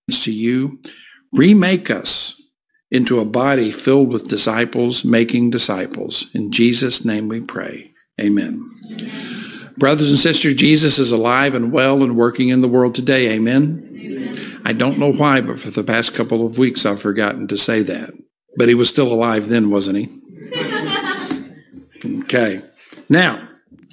to you, remake us into a body filled with disciples, making disciples. In Jesus' name we pray. Amen. Brothers and sisters, Jesus is alive and well and working in the world today. Amen? Amen. I don't know why, but for the past couple of weeks I've forgotten to say that. But he was still alive then, wasn't he? Okay. Now,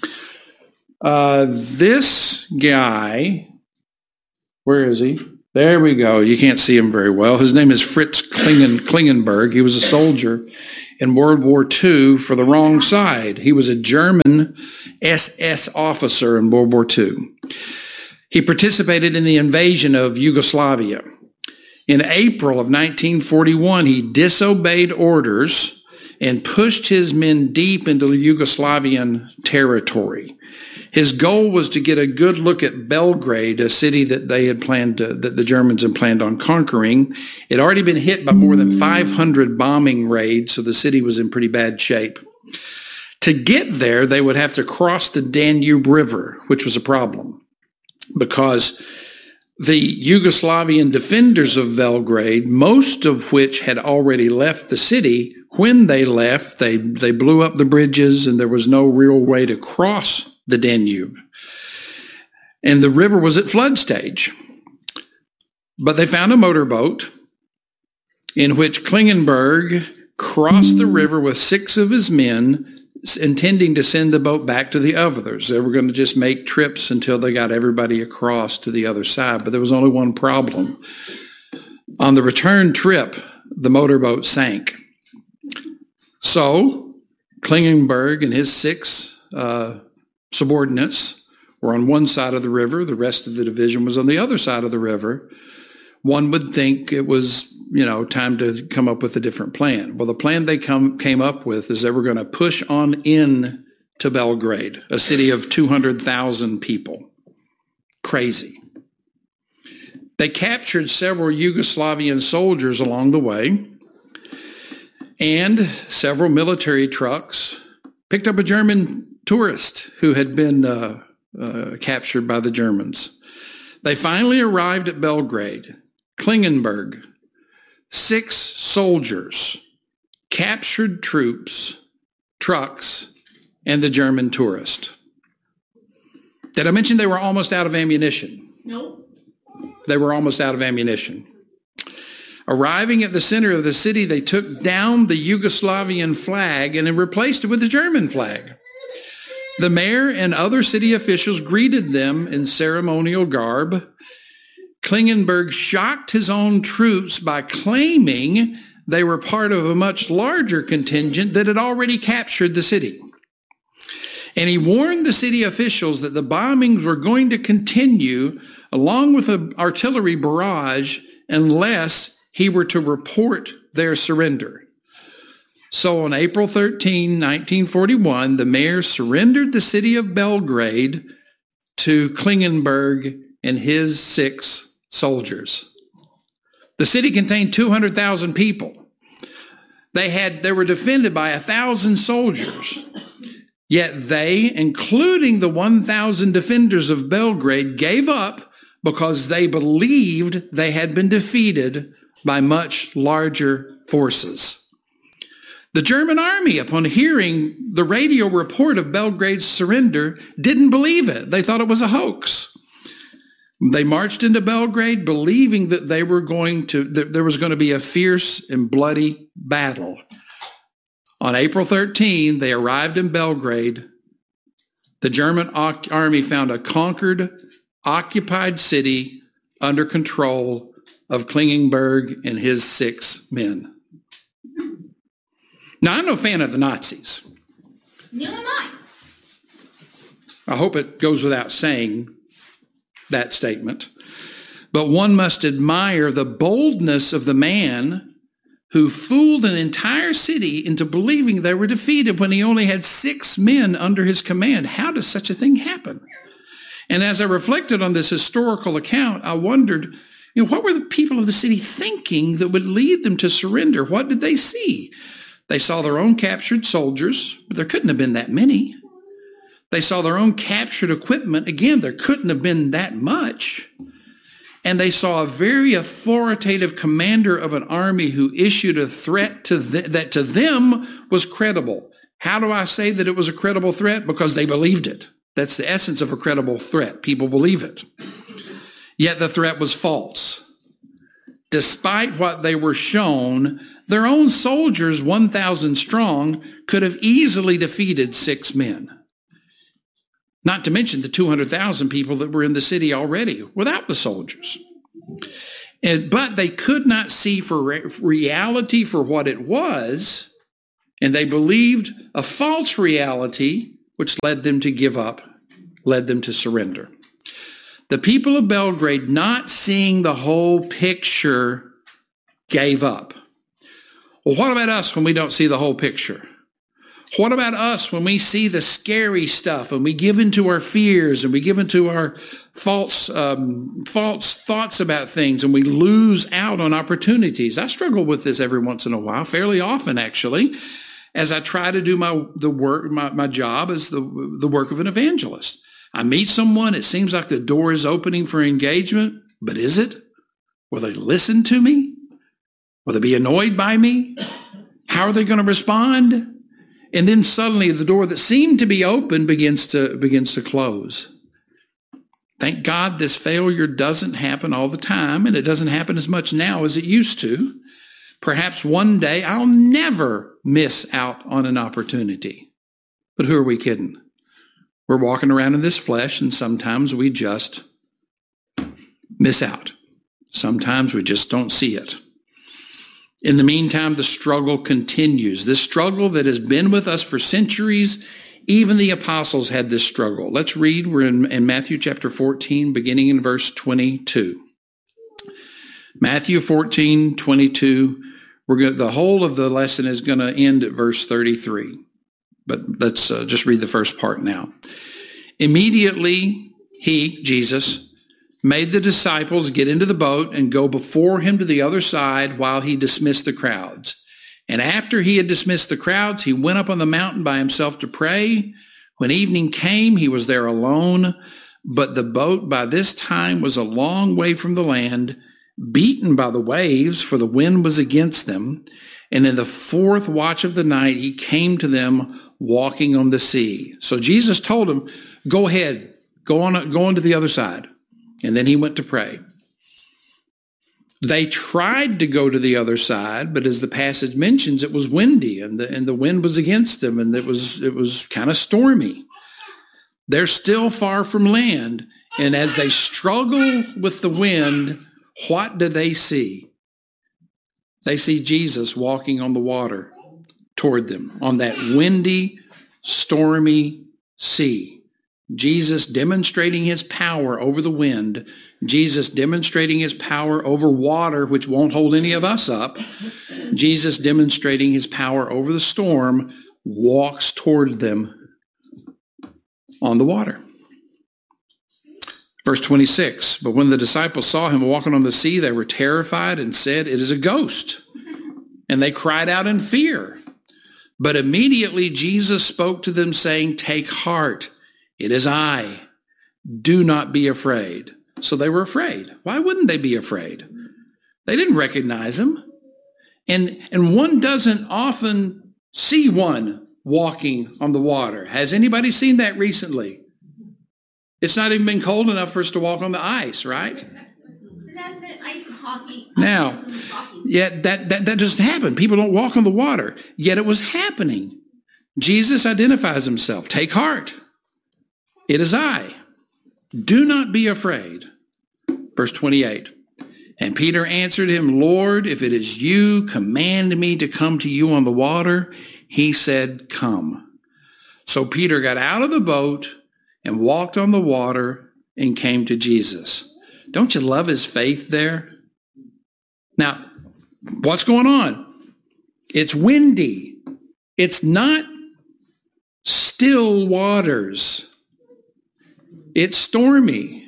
this guy, where is he? There we go. You can't see him very well. His name is Fritz Klingenberg. He was a soldier in World War II for the wrong side. He was a German SS officer in World War II. He participated in the invasion of Yugoslavia. In April of 1941, he disobeyed orders and pushed his men deep into Yugoslavian territory. His goal was to get a good look at Belgrade, a city that that the Germans had planned on conquering. It had already been hit by more than 500 bombing raids, so the city was in pretty bad shape. To get there, they would have to cross the Danube River, which was a problem because the Yugoslavian defenders of Belgrade, most of which had already left the city, when they left, they blew up the bridges and there was no real way to cross the Danube. And the river was at flood stage. But they found a motorboat in which Klingenberg crossed the river with 6 of his men, intending to send the boat back to the others. They were going to just make trips until they got everybody across to the other side. But there was only one problem. On the return trip, the motorboat sank. So Klingenberg and his 6 subordinates were on one side of the river. The rest of the division was on the other side of the river. One would think it was, time to come up with a different plan. Well, the plan they came up with is they were going to push on in to Belgrade, a city of 200,000 people. Crazy. They captured several Yugoslavian soldiers along the way, and several military trucks picked up a German tourist who had been captured by the Germans. They finally arrived at Belgrade. Klingenberg, 6 soldiers, captured troops, trucks, and the German tourist. Did I mention they were almost out of ammunition? No. They were almost out of ammunition. Arriving at the center of the city, they took down the Yugoslavian flag and replaced it with the German flag. The mayor and other city officials greeted them in ceremonial garb. Klingenberg shocked his own troops by claiming they were part of a much larger contingent that had already captured the city. And he warned the city officials that the bombings were going to continue along with an artillery barrage unless he were to report their surrender. So on April 13, 1941, the mayor surrendered the city of Belgrade to Klingenberg and his 6 soldiers. The city contained 200,000 people. They were defended by 1,000 soldiers. Yet they, including the 1,000 defenders of Belgrade, gave up because they believed they had been defeated by much larger forces. The German army, upon hearing the radio report of Belgrade's surrender, didn't believe it. They thought it was a hoax. They marched into Belgrade believing that there was going to be a fierce and bloody battle. On April 13, they arrived in Belgrade. The German army found a conquered, occupied city under control of Klingenberg and his 6 men. Now, I'm no fan of the Nazis. Neither am I. I hope it goes without saying that statement. But one must admire the boldness of the man who fooled an entire city into believing they were defeated when he only had 6 men under his command. How does such a thing happen? And as I reflected on this historical account, I wondered, what were the people of the city thinking that would lead them to surrender? What did they see? They saw their own captured soldiers, but there couldn't have been that many. They saw their own captured equipment. Again, there couldn't have been that much. and they saw a very authoritative commander of an army who issued a threat that to them was credible. How do I say that it was a credible threat? Because they believed it. That's the essence of a credible threat. People believe it. Yet the threat was false. Despite what they were shown, their own soldiers, 1,000 strong, could have easily defeated 6 men. Not to mention the 200,000 people that were in the city already without the soldiers. But they could not see for reality for what it was, and they believed a false reality, which led them to give up, led them to surrender. The people of Belgrade, not seeing the whole picture, gave up. Well, what about us when we don't see the whole picture? What about us when we see the scary stuff and we give into our fears and we give into our false thoughts about things and we lose out on opportunities? I struggle with this every once in a while, fairly often actually, as I try to do my job as the work of an evangelist. I meet someone, it seems like the door is opening for engagement, but is it? Will they listen to me? Will they be annoyed by me? How are they going to respond? And then suddenly the door that seemed to be open begins to close. Thank God this failure doesn't happen all the time, and it doesn't happen as much now as it used to. Perhaps one day I'll never miss out on an opportunity. But who are we kidding? We're walking around in this flesh, and sometimes we just miss out. Sometimes we just don't see it. In the meantime, the struggle continues. This struggle that has been with us for centuries, even the apostles had this struggle. Let's read. We're in Matthew chapter 14, beginning in verse 22. Matthew 14, 22. The whole of the lesson is going to end at verse 33. But let's just read the first part now. Immediately, he, Jesus, made the disciples get into the boat and go before him to the other side while he dismissed the crowds. And after he had dismissed the crowds, he went up on the mountain by himself to pray. When evening came, he was there alone, but the boat by this time was a long way from the land, beaten by the waves, for the wind was against them. And in the 4th watch of the night, he came to them walking on the sea. So Jesus told him, go ahead, go on to the other side. And then he went to pray. They tried to go to the other side, but as the passage mentions, it was windy and the wind was against them, and it was kind of stormy. They're still far from land, and as they struggle with the wind, what do they see? They see Jesus walking on the water toward them on that windy, stormy sea. Jesus demonstrating his power over the wind, Jesus demonstrating his power over water, which won't hold any of us up, Jesus demonstrating his power over the storm, walks toward them on the water. Verse 26, but when the disciples saw him walking on the sea, they were terrified and said, it is a ghost. And they cried out in fear. But immediately Jesus spoke to them, saying, take heart. It is I. Do not be afraid. So they were afraid. Why wouldn't they be afraid? They didn't recognize him. And one doesn't often see one walking on the water. Has anybody seen that recently? It's not even been cold enough for us to walk on the ice, right? Ice hockey. Now, yet that doesn't happen. People don't walk on the water. Yet it was happening. Jesus identifies himself. Take heart. It is I. Do not be afraid. Verse 28. And Peter answered him, Lord, if it is you, command me to come to you on the water. He said, come. So Peter got out of the boat and walked on the water and came to Jesus. Don't you love his faith there? Now, what's going on? It's windy. It's not still waters. It's stormy.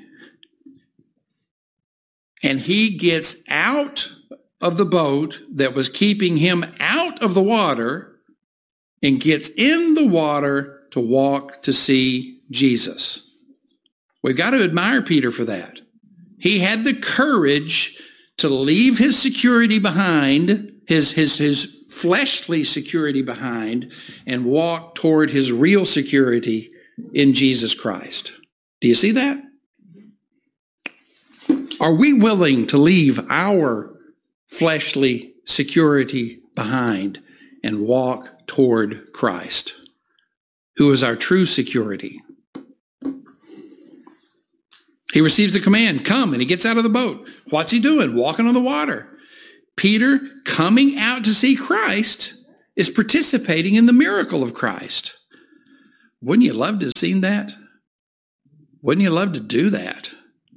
And he gets out of the boat that was keeping him out of the water and gets in the water to walk to see Jesus. We've got to admire Peter for that. He had the courage to leave his security behind, his fleshly security behind, and walk toward his real security in Jesus Christ. Do you see that? Are we willing to leave our fleshly security behind and walk toward Christ, who is our true security? He receives the command, come, and he gets out of the boat. What's he doing? Walking on the water. Peter, coming out to see Christ, is participating in the miracle of Christ. Wouldn't you love to have seen that? Wouldn't you love to do that?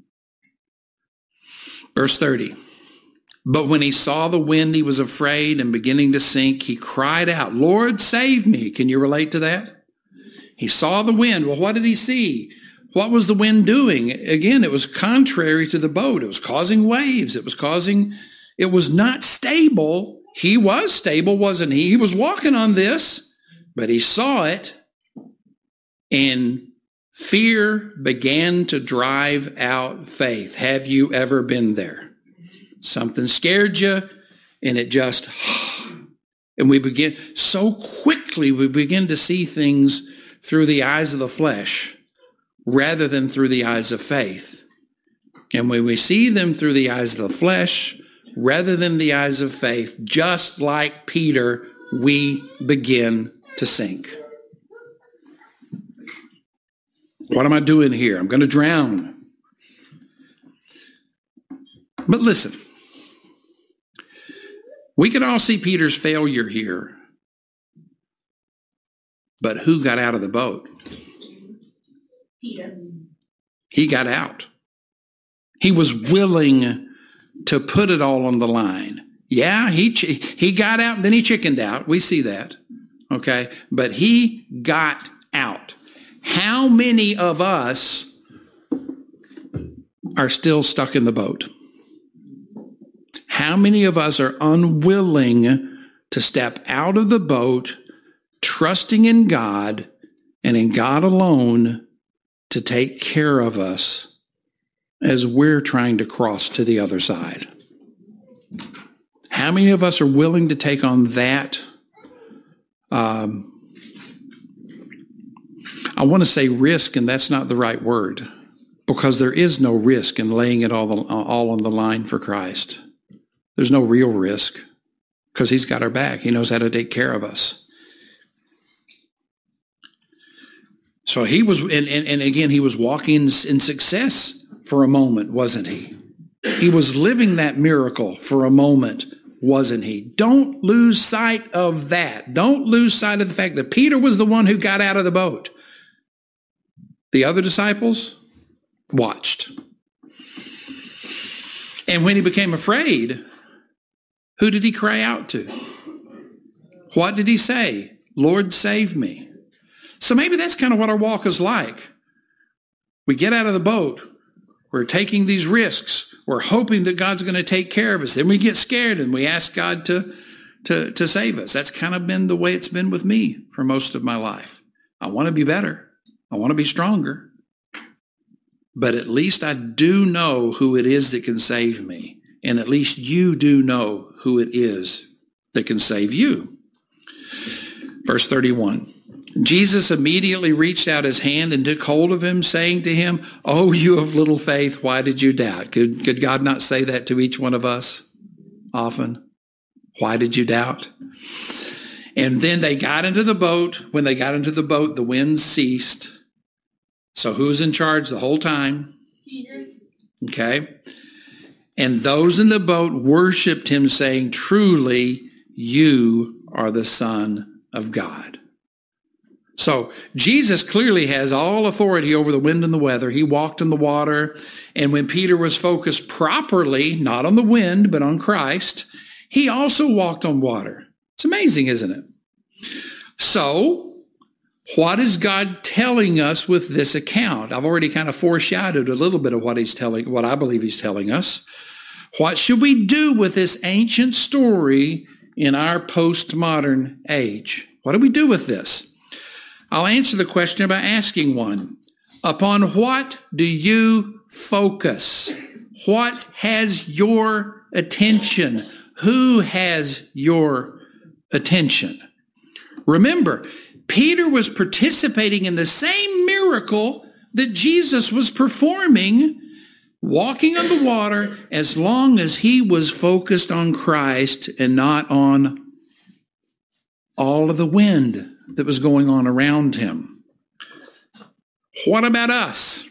Verse 30. But when he saw the wind, he was afraid, and beginning to sink, he cried out, Lord, save me. Can you relate to that? He saw the wind. Well, what did he see? What was the wind doing? Again, it was contrary to the boat. It was causing waves. It was not stable. He was stable, wasn't he? He was walking on this, but he saw it, and fear began to drive out faith. Have you ever been there? Something scared you, and it just, and we begin to see things through the eyes of the flesh rather than through the eyes of faith. And when we see them through the eyes of the flesh rather than the eyes of faith, just like Peter, we begin to sink. What am I doing here? I'm going to drown. But listen, we can all see Peter's failure here. But who got out of the boat? Peter. He got out. He was willing to put it all on the line. Yeah, he got out, and then he chickened out. We see that. Okay? But he got out. How many of us are still stuck in the boat? How many of us are unwilling to step out of the boat, trusting in God and in God alone to take care of us as we're trying to cross to the other side? How many of us are willing to take on that? I want to say risk, and that's not the right word, because there is no risk in laying it all on the line for Christ. There's no real risk because he's got our back. He knows how to take care of us. So he was, and again, he was walking in success for a moment, wasn't he? He was living that miracle for a moment, wasn't he? Don't lose sight of that. Don't lose sight of the fact that Peter was the one who got out of the boat. The other disciples watched. And when he became afraid, who did he cry out to? What did he say? Lord, save me. So maybe that's kind of what our walk is like. We get out of the boat. We're taking these risks. We're hoping that God's going to take care of us. Then we get scared and we ask God to save us. That's kind of been the way it's been with me for most of my life. I want to be better. I want to be stronger. But at least I do know who it is that can save me. And at least you do know who it is that can save you. Verse 31. Jesus immediately reached out his hand and took hold of him, saying to him, "Oh, you of little faith, why did you doubt?" Could God not say that to each one of us often? Why did you doubt? And then they got into the boat. When they got into the boat, the wind ceased. So who's in charge the whole time? Peter. Okay. And those in the boat worshiped him, saying, "Truly, you are the Son of God." So Jesus clearly has all authority over the wind and the weather. He walked in the water. And when Peter was focused properly, not on the wind, but on Christ, he also walked on water. It's amazing, isn't it? So what is God telling us with this account? I've already kind of foreshadowed a little bit of what I believe he's telling us. What should we do with this ancient story in our postmodern age? What do we do with this? I'll answer the question by asking one. Upon what do you focus? What has your attention? Who has your attention? Remember, Peter was participating in the same miracle that Jesus was performing, walking on the water, as long as he was focused on Christ and not on all of the wind that was going on around him. What about us?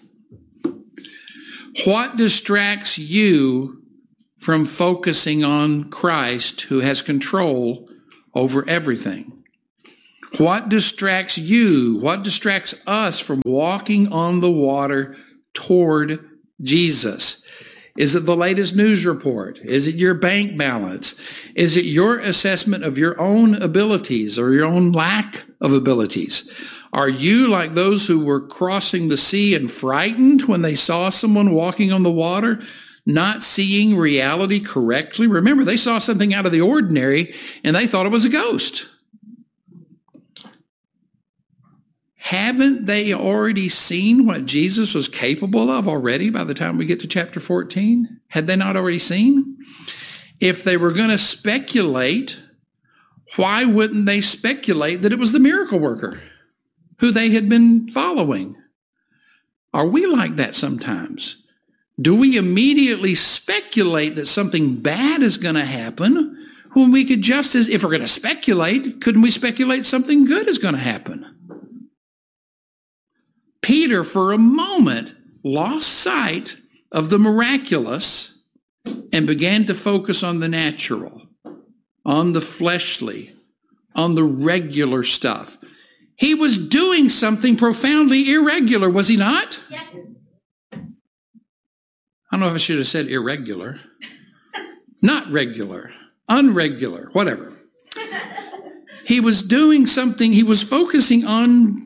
What distracts you from focusing on Christ, who has control over everything? What distracts you? What distracts us from walking on the water toward Jesus? Is it the latest news report? Is it your bank balance? Is it your assessment of your own abilities or your own lack of abilities? Are you like those who were crossing the sea and frightened when they saw someone walking on the water, not seeing reality correctly? Remember, they saw something out of the ordinary and they thought it was a ghost. Haven't they already seen what Jesus was capable of already by the time we get to chapter 14? Had they not already seen? If they were going to speculate, why wouldn't they speculate that it was the miracle worker who they had been following? Are we like that sometimes? Do we immediately speculate that something bad is going to happen when we could just as, if we're going to speculate, couldn't we speculate something good is going to happen? Peter, for a moment, lost sight of the miraculous and began to focus on the natural, on the fleshly, on the regular stuff. He was doing something profoundly irregular, was he not? Yes. I don't know if I should have said irregular. Not regular, unregular, whatever. He was doing something, he was focusing on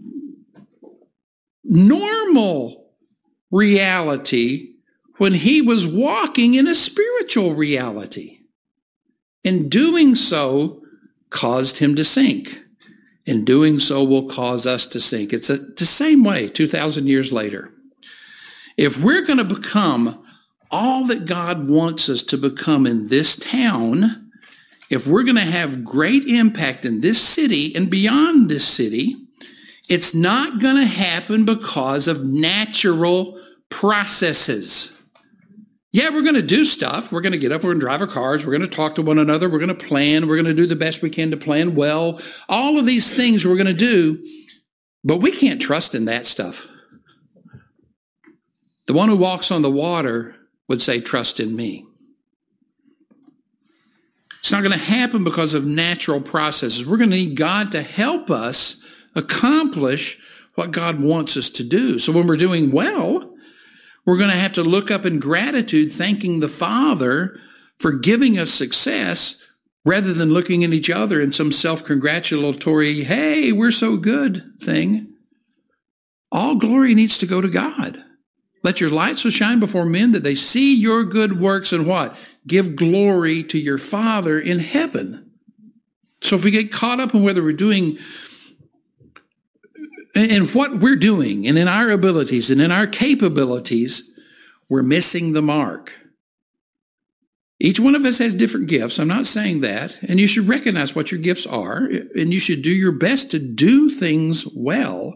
normal reality when he was walking in a spiritual reality. And doing so caused him to sink. And doing so will cause us to sink. It's the same way 2,000 years later. If we're going to become all that God wants us to become in this town, if we're going to have great impact in this city and beyond this city, it's not going to happen because of natural processes. Yeah, we're going to do stuff. We're going to get up, we're going to drive our cars, we're going to talk to one another, we're going to plan, we're going to do the best we can to plan well. All of these things we're going to do, but we can't trust in that stuff. The one who walks on the water would say, trust in me. It's not going to happen because of natural processes. We're going to need God to help us accomplish what God wants us to do. So when we're doing well, we're going to have to look up in gratitude, thanking the Father for giving us success, rather than looking at each other in some self-congratulatory, hey, we're so good thing. All glory needs to go to God. Let your light so shine before men that they see your good works and what? Give glory to your Father in heaven. So if we get caught up in whether we're doing and what we're doing and in our abilities and in our capabilities, we're missing the mark. Each one of us has different gifts. I'm not saying that. And you should recognize what your gifts are, and you should do your best to do things well.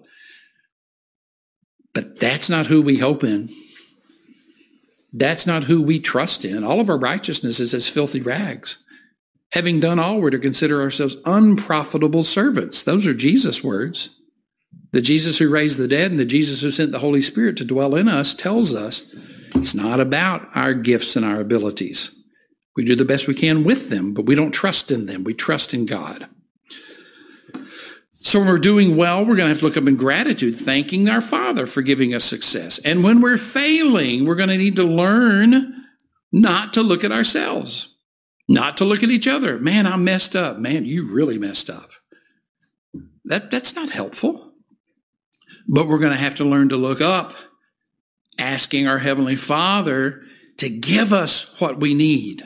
But that's not who we hope in. That's not who we trust in. All of our righteousness is as filthy rags. Having done all, we're to consider ourselves unprofitable servants. Those are Jesus' words. The Jesus who raised the dead and the Jesus who sent the Holy Spirit to dwell in us tells us it's not about our gifts and our abilities. We do the best we can with them, but we don't trust in them. We trust in God. So when we're doing well, we're going to have to look up in gratitude, thanking our Father for giving us success. And when we're failing, we're going to need to learn not to look at ourselves, not to look at each other. Man, I messed up. Man, you really messed up. That's not helpful. But we're going to have to learn to look up, asking our Heavenly Father to give us what we need.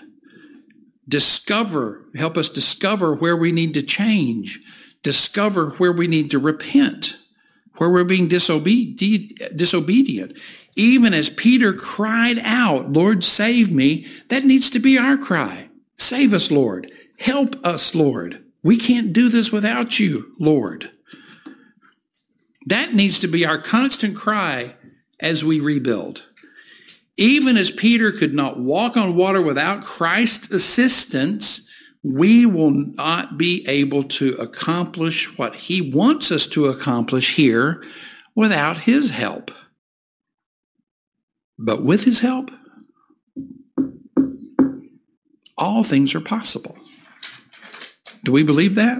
Help us discover where we need to change. Discover where we need to repent, where we're being disobedient. Even as Peter cried out, Lord, save me, that needs to be our cry. Save us, Lord. Help us, Lord. We can't do this without you, Lord. That needs to be our constant cry as we rebuild. Even as Peter could not walk on water without Christ's assistance, we will not be able to accomplish what he wants us to accomplish here without his help. But with his help, all things are possible. Do we believe that?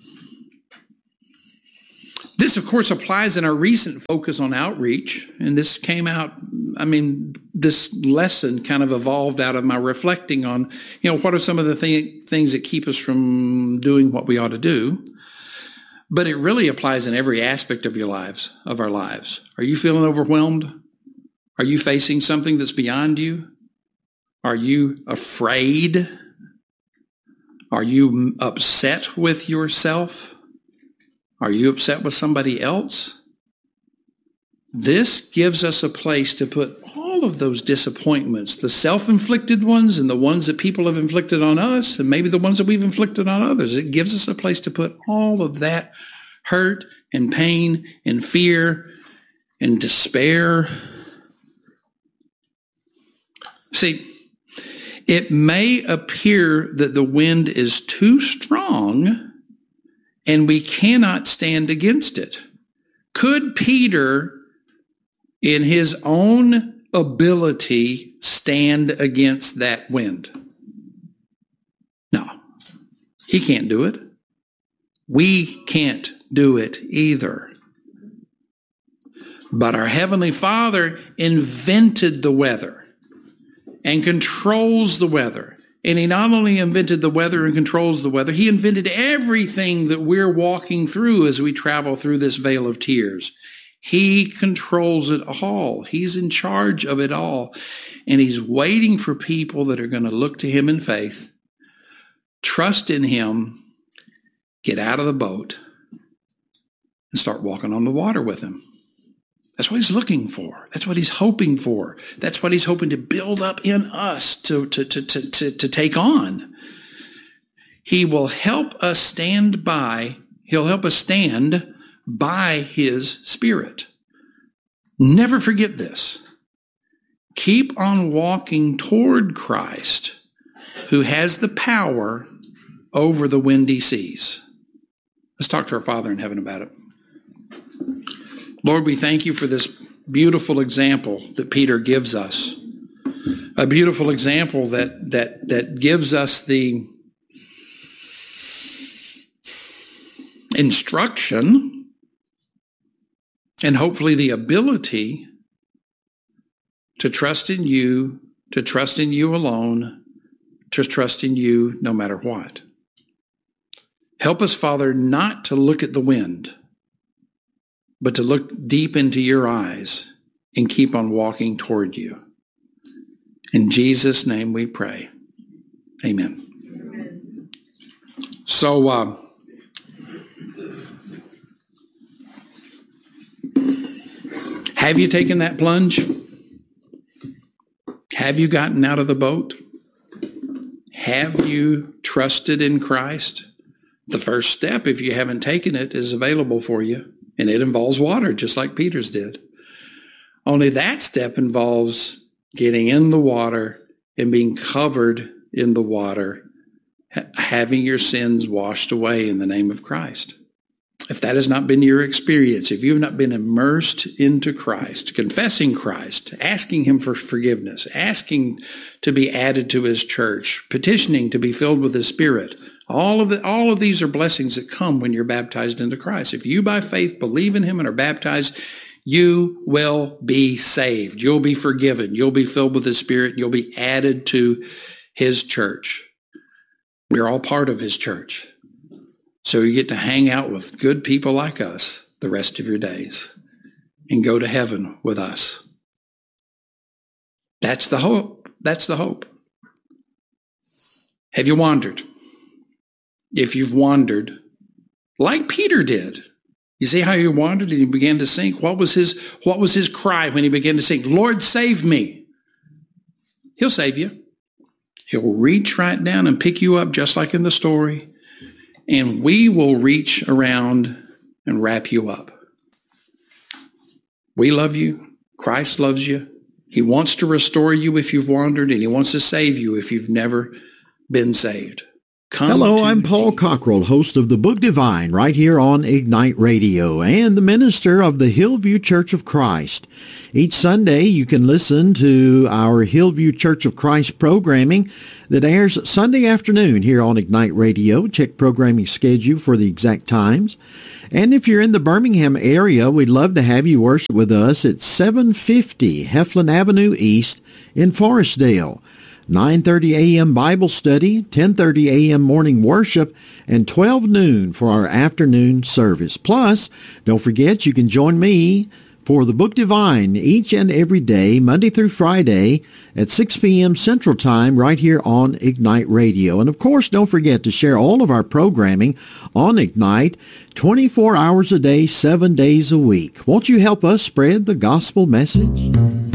This, of course, applies in our recent focus on outreach. And this came out, this lesson kind of evolved out of my reflecting on, what are some of the things that keep us from doing what we ought to do. But it really applies in every aspect of our lives. Are you feeling overwhelmed? Are you facing something that's beyond you? Are you afraid? Are you upset with yourself? Are you upset with somebody else? This gives us a place to put all of those disappointments, the self-inflicted ones and the ones that people have inflicted on us, and maybe the ones that we've inflicted on others. It gives us a place to put all of that hurt and pain and fear and despair. See, it may appear that the wind is too strong and we cannot stand against it. Could Peter, in his own ability, stand against that wind? No, he can't do it. We can't do it either. But our Heavenly Father invented the weather and controls the weather. And he not only invented the weather and controls the weather, he invented everything that we're walking through as we travel through this vale of tears. He controls it all. He's in charge of it all. And he's waiting for people that are going to look to him in faith, trust in him, get out of the boat, and start walking on the water with him. That's what he's looking for. That's what he's hoping for. That's what he's hoping to build up in us to take on. He will help us stand by. He'll help us stand by his Spirit. Never forget this. Keep on walking toward Christ, who has the power over the windy seas. Let's talk to our Father in heaven about it. Lord, we thank you for this beautiful example that Peter gives us. A beautiful example that gives us the instruction and hopefully the ability to trust in you alone, to trust in you no matter what. Help us, Father, not to look at the wind, but to look deep into your eyes and keep on walking toward you. In Jesus' name we pray. Amen. So, have you taken that plunge? Have you gotten out of the boat? Have you trusted in Christ? The first step, if you haven't taken it, is available for you. And it involves water, just like Peter's did. Only that step involves getting in the water and being covered in the water, having your sins washed away in the name of Christ. If that has not been your experience, if you have not been immersed into Christ, confessing Christ, asking him for forgiveness, asking to be added to his church, petitioning to be filled with his Spirit, all of these are blessings that come when you're baptized into Christ. If you by faith believe in him and are baptized, you will be saved. You'll be forgiven. You'll be filled with the Spirit. You'll be added to his church. We're all part of his church. So you get to hang out with good people like us the rest of your days and go to heaven with us. That's the hope. That's the hope. Have you wandered? If you've wandered, like Peter did, You see how he wandered and he began to sink? What was his cry when he began to sink? Lord, save me. He'll save you. He'll reach right down and pick you up just like in the story. And we will reach around and wrap you up. We love you. Christ loves you. He wants to restore you if you've wandered, and he wants to save you if you've never been saved. Hello, I'm Paul Cockrell, host of the Book Divine, right here on Ignite Radio, and the minister of the Hillview Church of Christ. Each Sunday, you can listen to our Hillview Church of Christ programming that airs Sunday afternoon here on Ignite Radio. Check programming schedule for the exact times. And if you're in the Birmingham area, we'd love to have you worship with us at 750 Heflin Avenue East in Forestdale. 9:30 a.m. Bible study, 10:30 a.m. morning worship, and 12 noon for our afternoon service. Plus, don't forget you can join me for the Book Divine each and every day, Monday through Friday at 6 p.m. Central Time right here on Ignite Radio. And of course, don't forget to share all of our programming on Ignite 24 hours a day, 7 days a week. Won't you help us spread the gospel message?